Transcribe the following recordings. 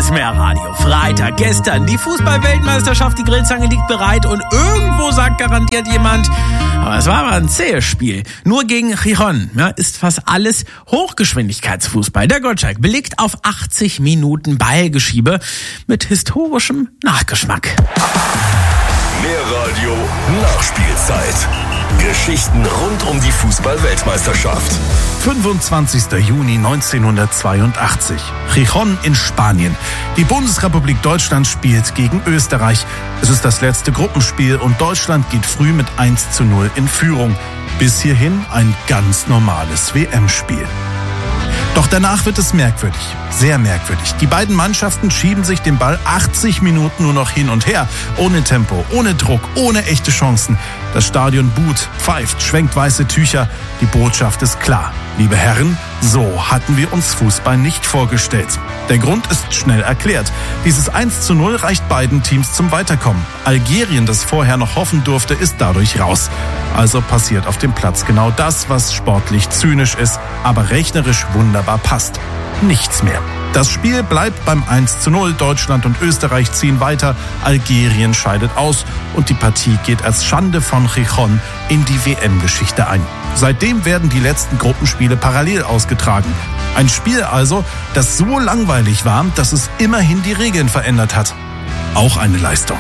ist Mehrradio. Freitag, gestern, die Fußball-Weltmeisterschaft, die Grillzange liegt bereit und irgendwo sagt garantiert jemand, aber es war aber ein zähes Spiel. Nur gegen Gijón ist fast alles Hochgeschwindigkeitsfußball. Der Gottschalk belegt auf 80 Minuten Ballgeschiebe mit historischem Nachgeschmack. Mehrradio Nachspielzeit. Geschichten rund um die Fußball-Weltmeisterschaft. 25. Juni 1982. Gijón in Spanien. Die Bundesrepublik Deutschland spielt gegen Österreich. Es ist das letzte Gruppenspiel und Deutschland geht früh mit 1:0 in Führung. Bis hierhin ein ganz normales WM-Spiel. Doch danach wird es merkwürdig, sehr merkwürdig. Die beiden Mannschaften schieben sich den Ball 80 Minuten nur noch hin und her. Ohne Tempo, ohne Druck, ohne echte Chancen. Das Stadion buht, pfeift, schwenkt weiße Tücher. Die Botschaft ist klar. Liebe Herren, so hatten wir uns Fußball nicht vorgestellt. Der Grund ist schnell erklärt. Dieses 1:0 reicht beiden Teams zum Weiterkommen. Algerien, das vorher noch hoffen durfte, ist dadurch raus. Also passiert auf dem Platz genau das, was sportlich zynisch ist, aber rechnerisch wunderbar passt. Nichts mehr. Das Spiel bleibt beim 1:0. Deutschland und Österreich ziehen weiter. Algerien scheidet aus und die Partie geht als Schande von Gijón in die WM-Geschichte ein. Seitdem werden die letzten Gruppenspiele parallel ausgetragen. Ein Spiel also, das so langweilig war, dass es immerhin die Regeln verändert hat. Auch eine Leistung.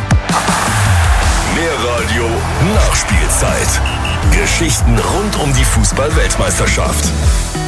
Mehrradio Nachspielzeit. Geschichten rund um die Fußball-Weltmeisterschaft.